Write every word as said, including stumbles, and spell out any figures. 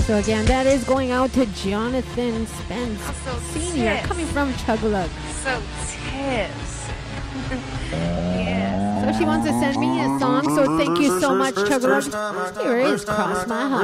So again, that is going out to Jonathan Spence So Senior, tips. coming from Chuggalug. So tips. Yeah. So she wants to send me a song, so thank you so much, Chuggalug. Here is Cross My Heart.